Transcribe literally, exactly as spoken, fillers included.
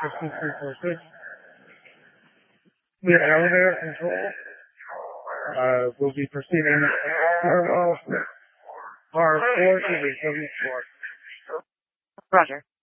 two three four six. We have elevator control. Uh, we'll be proceeding parallel. Car four to the seventh floor. Roger.